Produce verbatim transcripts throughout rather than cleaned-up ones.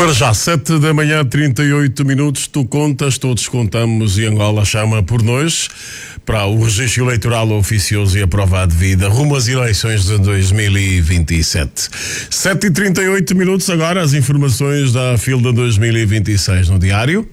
Agora já, sete da manhã, trinta e oito minutos, tu contas, todos contamos e Angola chama por nós para o registro eleitoral oficioso e a prova de vida rumo às eleições de dois mil e vinte e sete. sete e trinta e oito minutos agora, as informações da Filda dois mil e vinte e seis no diário.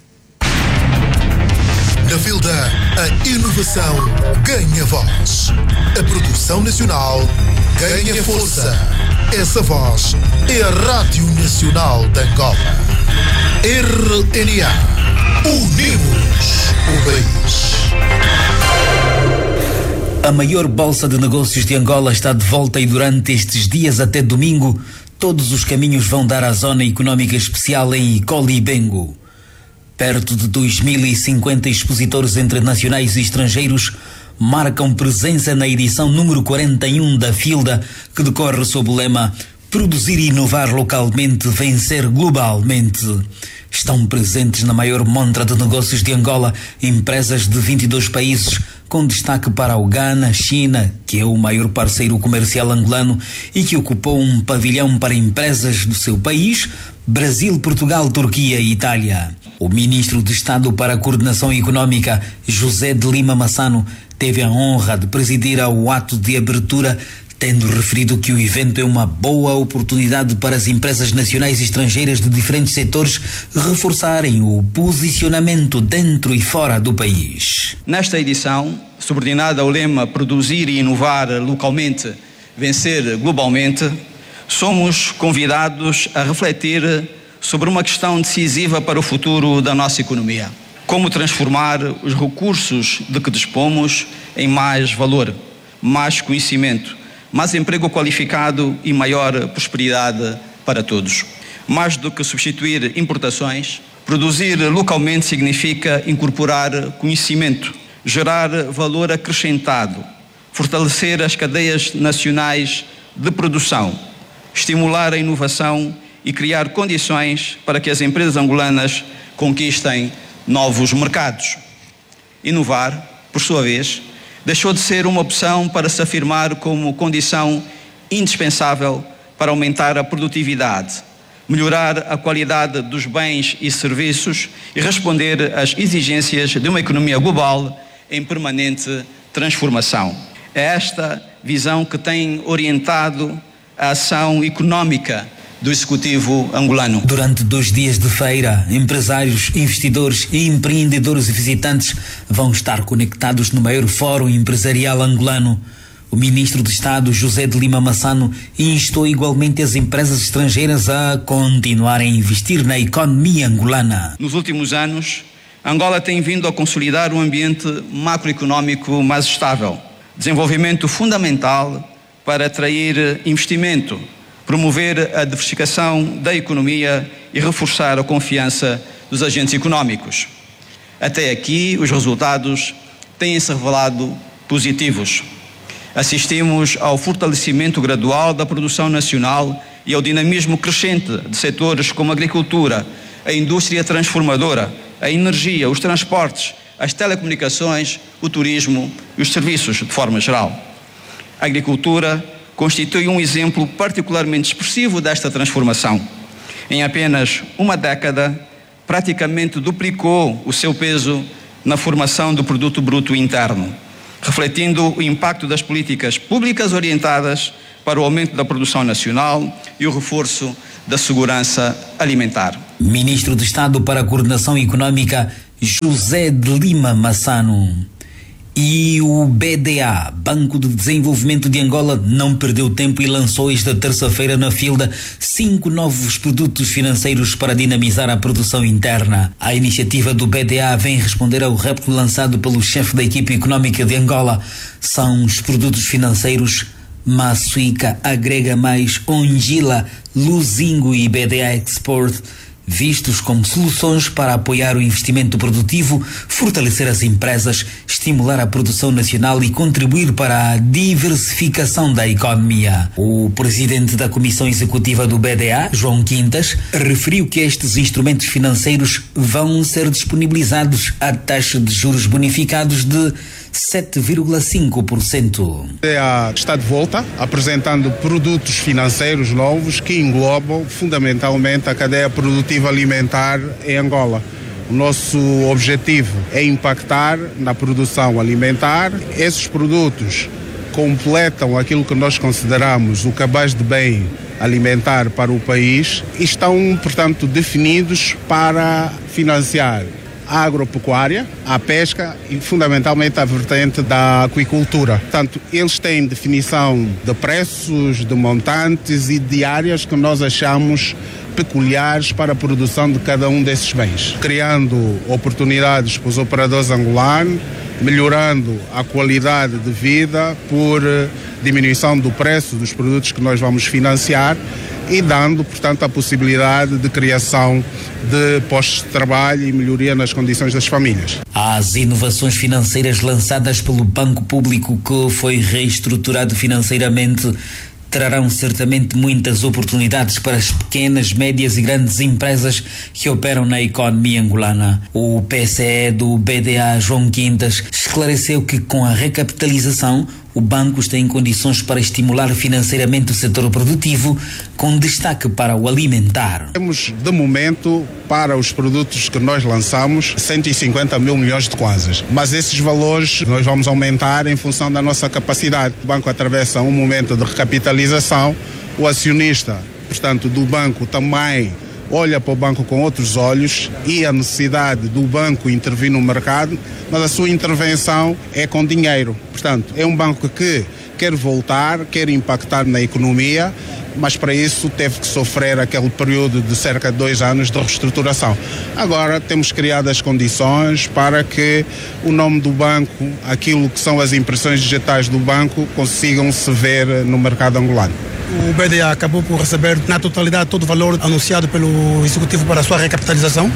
Na Filda, a inovação ganha voz. A produção nacional ganha força. Essa voz é a Rádio Nacional de Angola. R N A. Unimos o país. A maior bolsa de negócios de Angola está de volta e durante estes dias até domingo, todos os caminhos vão dar à Zona Económica Especial em Icoli-Bengo. Perto de dois mil e cinquenta expositores entre nacionais e estrangeiros marcam presença na edição número quarenta e um da Filda, que decorre sob o lema Produzir e inovar localmente, vencer globalmente. Estão presentes na maior montra de negócios de Angola empresas de vinte e dois países, com destaque para o Ghana, China, que é o maior parceiro comercial angolano e que ocupou um pavilhão para empresas do seu país, Brasil, Portugal, Turquia e Itália. O ministro de Estado para a Coordenação Económica, José de Lima Massano, teve a honra de presidir ao ato de abertura, tendo referido que o evento é uma boa oportunidade para as empresas nacionais e estrangeiras de diferentes setores reforçarem o posicionamento dentro e fora do país. Nesta edição, subordinada ao lema Produzir e inovar localmente, vencer globalmente, somos convidados a refletir sobre uma questão decisiva para o futuro da nossa economia. Como transformar os recursos de que dispomos em mais valor, mais conhecimento, mais emprego qualificado e maior prosperidade para todos. Mais do que substituir importações, produzir localmente significa incorporar conhecimento, gerar valor acrescentado, fortalecer as cadeias nacionais de produção, estimular a inovação e criar condições para que as empresas angolanas conquistem novos mercados. Inovar, por sua vez, deixou de ser uma opção para se afirmar como condição indispensável para aumentar a produtividade, melhorar a qualidade dos bens e serviços e responder às exigências de uma economia global em permanente transformação. É esta visão que tem orientado a ação económica do Executivo angolano. Durante dois dias de feira, empresários, investidores e empreendedores e visitantes vão estar conectados no maior fórum empresarial angolano. O ministro de Estado, José de Lima Massano, instou igualmente as empresas estrangeiras a continuarem a investir na economia angolana. Nos últimos anos, Angola tem vindo a consolidar um ambiente macroeconómico mais estável, desenvolvimento fundamental para atrair investimento, promover a diversificação da economia e reforçar a confiança dos agentes económicos. Até aqui, os resultados têm-se revelado positivos. Assistimos ao fortalecimento gradual da produção nacional e ao dinamismo crescente de setores como a agricultura, a indústria transformadora, a energia, os transportes, as telecomunicações, o turismo e os serviços de forma geral. A agricultura constitui um exemplo particularmente expressivo desta transformação. Em apenas uma década, praticamente duplicou o seu peso na formação do produto bruto interno, refletindo o impacto das políticas públicas orientadas para o aumento da produção nacional e o reforço da segurança alimentar. Ministro de Estado para a Coordenação Económica, José de Lima Massano. E o B D A, Banco de Desenvolvimento de Angola, não perdeu tempo e lançou esta terça-feira na Filda cinco novos produtos financeiros para dinamizar a produção interna. A iniciativa do B D A vem responder ao repto lançado pelo chefe da equipe económica de Angola. São os produtos financeiros Massuica, Agrega Mais, Ongila, Luzingo e B D A Export, vistos como soluções para apoiar o investimento produtivo, fortalecer as empresas, estimular a produção nacional e contribuir para a diversificação da economia. O presidente da Comissão Executiva do B D A, João Quintas, referiu que estes instrumentos financeiros vão ser disponibilizados à taxa de juros bonificados de sete vírgula cinco por cento. Está de volta, apresentando produtos financeiros novos que englobam fundamentalmente a cadeia produtiva alimentar em Angola. O nosso objetivo é impactar na produção alimentar. Esses produtos completam aquilo que nós consideramos o cabaz de bem alimentar para o país e estão, portanto, definidos para financiar a agropecuária, a pesca e fundamentalmente a vertente da aquicultura. Portanto, eles têm definição de preços, de montantes e de áreas que nós achamos peculiares para a produção de cada um desses bens, criando oportunidades para os operadores angolanos, melhorando a qualidade de vida por diminuição do preço dos produtos que nós vamos financiar e dando, portanto, a possibilidade de criação de postos de trabalho e melhoria nas condições das famílias. As inovações financeiras lançadas pelo Banco Público, que foi reestruturado financeiramente, trarão certamente muitas oportunidades para as pequenas, médias e grandes empresas que operam na economia angolana. O P C E do B D A, João Quintas, esclareceu que com a recapitalização o banco está em condições para estimular financeiramente o setor produtivo, com destaque para o alimentar. Temos, de momento, para os produtos que nós lançamos, cento e cinquenta mil milhões de kwanzas. Mas esses valores nós vamos aumentar em função da nossa capacidade. O banco atravessa um momento de recapitalização. O acionista, portanto, do banco também olha para o banco com outros olhos e a necessidade do banco intervir no mercado, mas a sua intervenção é com dinheiro. Portanto, é um banco que quer voltar, quer impactar na economia, mas para isso teve que sofrer aquele período de cerca de dois anos de reestruturação. Agora temos criado as condições para que o nome do banco, aquilo que são as impressões digitais do banco, consigam se ver no mercado angolano. O B D A acabou por receber na totalidade todo o valor anunciado pelo Executivo para a sua recapitalização?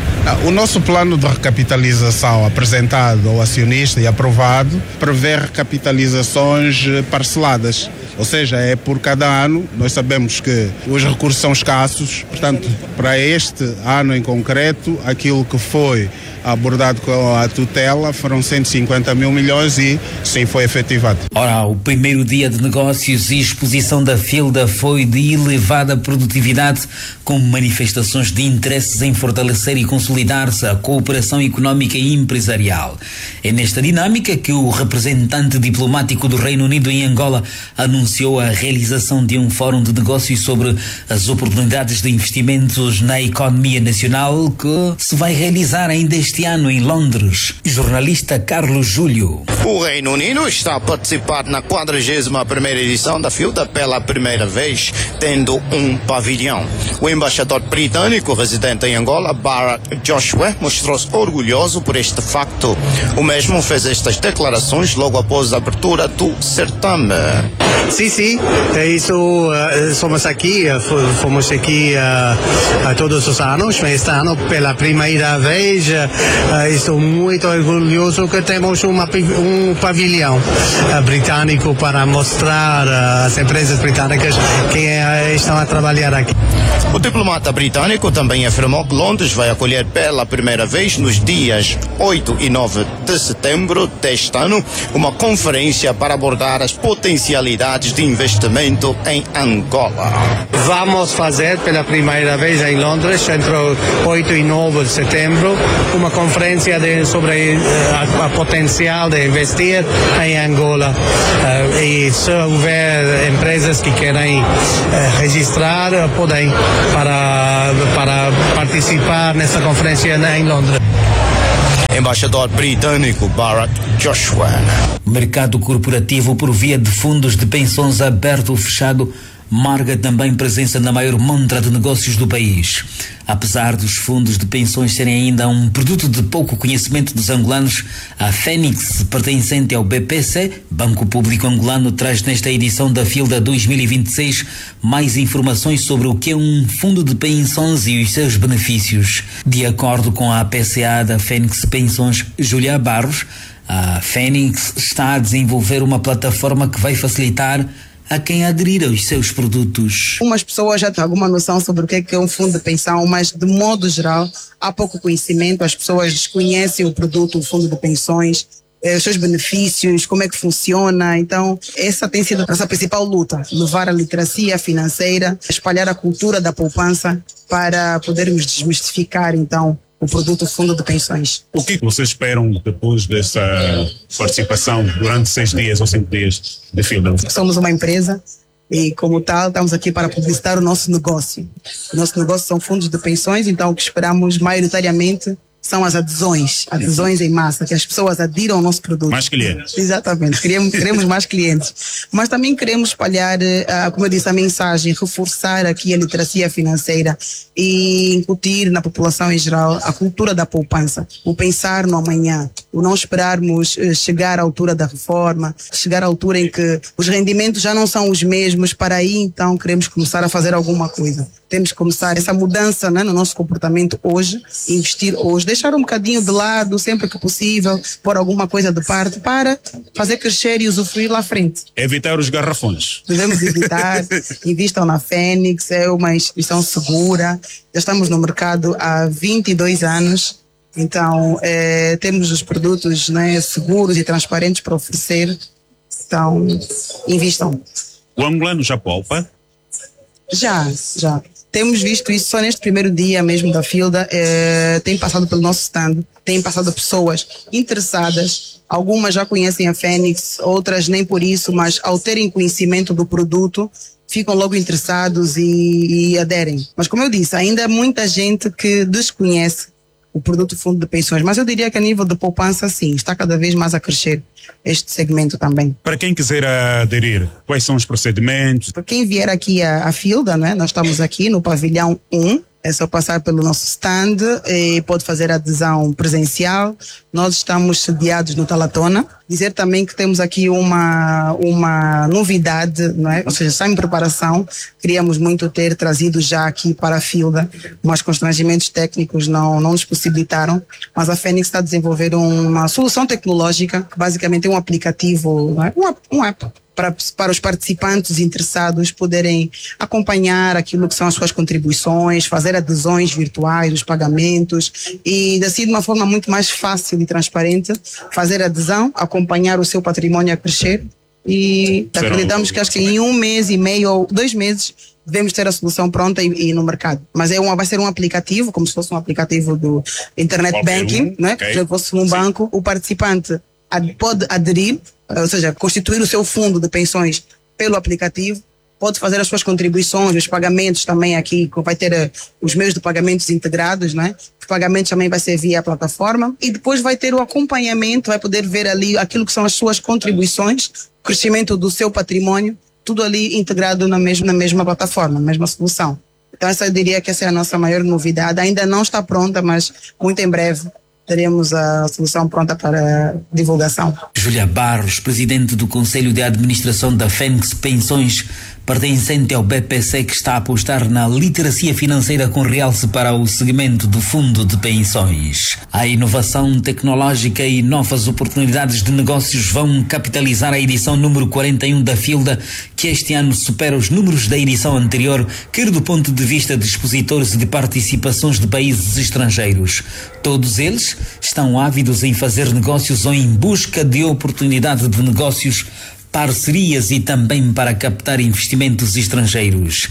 O nosso plano de recapitalização apresentado ao acionista e aprovado prevê recapitalizações parceladas. Ou seja, é por cada ano. Nós sabemos que os recursos são escassos, portanto, para este ano em concreto, aquilo que foi abordado com a tutela foram cento e cinquenta mil milhões e sim foi efetivado. Ora, o primeiro dia de negócios e exposição da Filda foi de elevada produtividade, com manifestações de interesses em fortalecer e consolidar-se a cooperação económica e empresarial. É nesta dinâmica que o representante diplomático do Reino Unido em Angola anunciou a realização de um fórum de negócios sobre as oportunidades de investimentos na economia nacional, que se vai realizar ainda este ano em Londres. Jornalista Carlos Júlio. O Reino Unido está a participar na quadragésima primeira edição da Filda pela primeira vez, tendo um pavilhão. O embaixador britânico residente em Angola, Barack Joshua, mostrou-se orgulhoso por este facto. O mesmo fez estas declarações logo após a abertura do certame. Sim, sim, é isso. Uh, somos aqui, uh, fomos aqui uh, uh, todos os anos, mas este ano pela primeira vez uh, estou muito orgulhoso que temos uma, um pavilhão uh, britânico para mostrar uh, às empresas britânicas que uh, estão a trabalhar aqui. O diplomata britânico também afirmou que Londres vai acolher pela primeira vez, nos dias oito e nove de setembro deste ano, uma conferência para abordar as potencialidades de investimento em Angola. Vamos fazer pela primeira vez em Londres, entre oito e nove de setembro, uma conferência de, sobre uh, a, a potencial de investir em Angola. Uh, e se houver empresas que querem uh, registrar, uh, podem para, para participar nessa conferência em Londres. Embaixador britânico Barack Joshua. Mercado corporativo por via de fundos de pensões aberto ou fechado marca também presença na maior montra de negócios do país. Apesar dos fundos de pensões serem ainda um produto de pouco conhecimento dos angolanos, a Fênix, pertencente ao B P C, Banco Público Angolano, traz nesta edição da Filda dois mil e vinte e seis mais informações sobre o que é um fundo de pensões e os seus benefícios. De acordo com a P C A da Fênix Pensões, Júlia Barros, a Fênix está a desenvolver uma plataforma que vai facilitar a quem aderir aos seus produtos. Umas pessoas já têm alguma noção sobre o que é um fundo de pensão, mas de modo geral há pouco conhecimento, as pessoas desconhecem o produto, o fundo de pensões, eh, os seus benefícios, como é que funciona. Então, essa tem sido a nossa principal luta, levar a literacia financeira, espalhar a cultura da poupança para podermos desmistificar, então, o produto fundo de pensões. O que vocês esperam depois dessa participação durante seis dias ou cinco dias de Fielda? Somos uma empresa e, como tal, estamos aqui para publicitar o nosso negócio. O nosso negócio são fundos de pensões, então o que esperamos maioritariamente são as adesões, adesões em massa, que as pessoas adiram ao nosso produto. Mais clientes. Exatamente, queremos, queremos mais clientes. Mas também queremos espalhar, uh, como eu disse, a mensagem, reforçar aqui a literacia financeira e incutir na população em geral a cultura da poupança, o pensar no amanhã, o não esperarmos uh, chegar à altura da reforma, chegar à altura em que os rendimentos já não são os mesmos, para aí então queremos começar a fazer alguma coisa. Temos que começar essa mudança, né, no nosso comportamento hoje, investir hoje, deixar um bocadinho de lado sempre que possível, pôr alguma coisa de parte para fazer crescer e usufruir lá à frente. Evitar os garrafões. Devemos evitar, invistam na Fênix, é uma instituição segura, já estamos no mercado há vinte e dois anos, então é, temos os produtos, né, seguros e transparentes para oferecer, então invistam. O angolano já poupa? Já, já. Temos visto isso só neste primeiro dia mesmo da Fielda. Eh, tem passado pelo nosso stand, tem passado pessoas interessadas. Algumas já conhecem a Fênix, outras nem por isso, mas ao terem conhecimento do produto, ficam logo interessados e, e aderem. Mas como eu disse, ainda há muita gente que desconhece o produto fundo de pensões, mas eu diria que a nível de poupança, sim, está cada vez mais a crescer este segmento também. Para quem quiser aderir, quais são os procedimentos? Para quem vier aqui à, à Fielda, né, nós estamos aqui no pavilhão um, é só passar pelo nosso stand e pode fazer adesão presencial. Nós estamos sediados no Talatona. Dizer também que temos aqui uma, uma novidade, não é? Ou seja, está em preparação. Queríamos muito ter trazido já aqui para a Fielda, mas constrangimentos técnicos não, não nos possibilitaram. Mas a Fênix está a desenvolver uma solução tecnológica, que basicamente é um aplicativo, não é? um, app, um app. Para, para os participantes interessados poderem acompanhar aquilo que são as suas contribuições, fazer adesões virtuais, os pagamentos e assim de uma forma muito mais fácil e transparente fazer adesão, acompanhar o seu patrimônio a crescer e Será acreditamos um... que acho que em um mês e meio ou dois meses devemos ter a solução pronta e, e no mercado. Mas é uma, vai ser um aplicativo, como se fosse um aplicativo do Internet okay. Banking, né? Okay. Se fosse um Sim. banco, o participante ad, pode aderir, ou seja, constituir o seu fundo de pensões pelo aplicativo, pode fazer as suas contribuições, os pagamentos também aqui, vai ter uh, os meios de pagamentos integrados, né? Os pagamentos também vai ser via a plataforma e depois vai ter o acompanhamento, vai poder ver ali aquilo que são as suas contribuições, o crescimento do seu patrimônio, tudo ali integrado na mesma, na mesma plataforma, na mesma solução. Então essa eu diria que essa é a nossa maior novidade, ainda não está pronta, mas muito em breve teremos a solução pronta para divulgação. Júlia Barros, presidente do Conselho de Administração da Fênix Pensões, pertencente ao B P C, que está a apostar na literacia financeira com realce para o segmento do fundo de pensões. A inovação tecnológica e novas oportunidades de negócios vão capitalizar a edição número quarenta e um da Fielda, que este ano supera os números da edição anterior, quer do ponto de vista de expositores e de participações de países estrangeiros. Todos eles estão ávidos em fazer negócios ou em busca de oportunidade de negócios, parcerias e também para captar investimentos estrangeiros.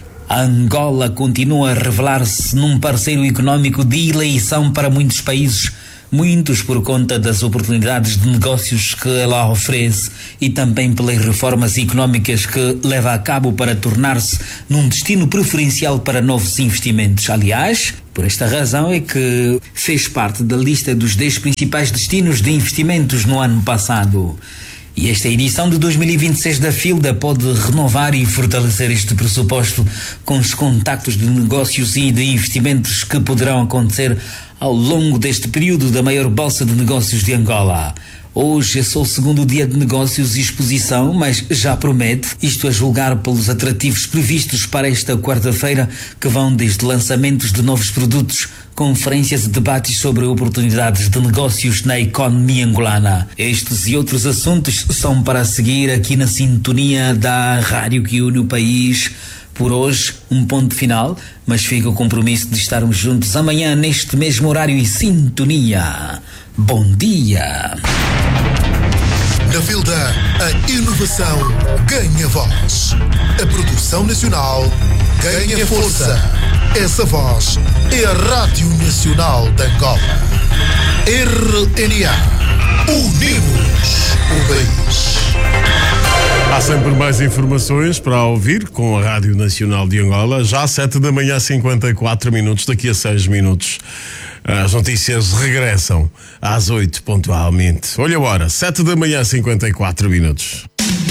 A Angola continua a revelar-se num parceiro económico de eleição para muitos países, muitos por conta das oportunidades de negócios que ela oferece e também pelas reformas económicas que leva a cabo para tornar-se num destino preferencial para novos investimentos. Aliás, por esta razão é que fez parte da lista dos dez principais destinos de investimentos no ano passado. E esta edição de dois mil e vinte e seis da Fielda pode renovar e fortalecer este pressuposto com os contactos de negócios e de investimentos que poderão acontecer ao longo deste período da maior bolsa de negócios de Angola. Hoje é só o segundo dia de negócios e exposição, mas já promete, isto a julgar pelos atrativos previstos para esta quarta-feira, que vão desde lançamentos de novos produtos, conferências e debates sobre oportunidades de negócios na economia angolana. Estes e outros assuntos são para seguir aqui na sintonia da rádio que une o país. Por hoje, um ponto final, mas fica o compromisso de estarmos juntos amanhã neste mesmo horário e sintonia. Bom dia. Na Vilda, a inovação ganha voz. A produção nacional ganha força. Essa voz é a Rádio Nacional de Angola. R N A. Unimos o país. Há sempre mais informações para ouvir com a Rádio Nacional de Angola. Já às sete da manhã, cinquenta e quatro minutos, daqui a seis minutos. As notícias regressam às oito pontualmente. Olha a hora, sete da manhã, cinquenta e quatro minutos.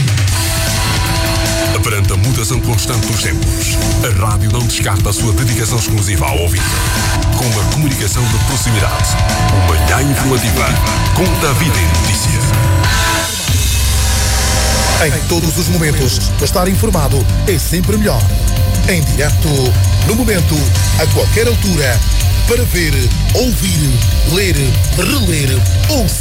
Perante a mutação constante dos tempos, a rádio não descarta a sua dedicação exclusiva ao ouvinte. Com uma comunicação de proximidade, uma manhã informativa, conta a vida em notícia. Em todos os momentos, estar informado é sempre melhor. Em direto, no momento, a qualquer altura, para ver, ouvir, ler, reler ou